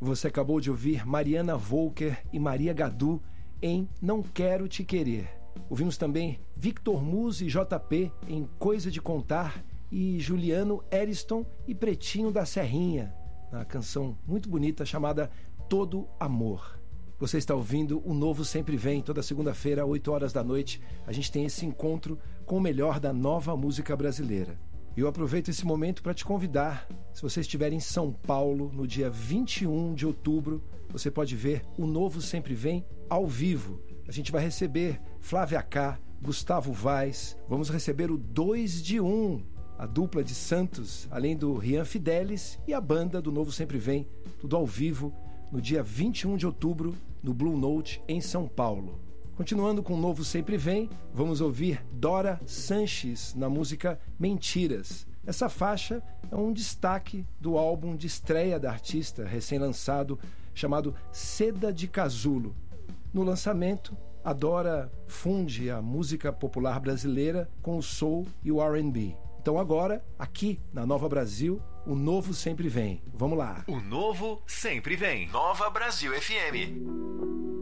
Você acabou de ouvir Mariana Volker e Maria Gadu em Não Quero Te Querer. Ouvimos também Victor Musi e JP em Coisa de Contar e Juliano Eriston e Pretinho da Serrinha, na canção muito bonita chamada Todo Amor. Você está ouvindo o Novo Sempre Vem, toda segunda-feira, 8 horas da noite. A gente tem esse encontro com o melhor da nova música brasileira. E eu aproveito esse momento para te convidar. Se você estiver em São Paulo, no dia 21 de outubro, você pode ver o Novo Sempre Vem ao vivo. A gente vai receber Flávia K, Gustavo Vaz, vamos receber o 2 de 1, a dupla de Santos, além do Rian Fidelis e a banda do Novo Sempre Vem, tudo ao vivo, no dia 21 de outubro, no Blue Note, em São Paulo. Continuando com o Novo Sempre Vem, vamos ouvir Dora Sanches na música Mentiras. Essa faixa é um destaque do álbum de estreia da artista, recém-lançado, chamado Seda de Casulo. No lançamento, a Dora funde a música popular brasileira com o soul e o R&B. Então agora, aqui na Nova Brasil, o Novo Sempre Vem. Vamos lá. O Novo Sempre Vem. Nova Brasil FM.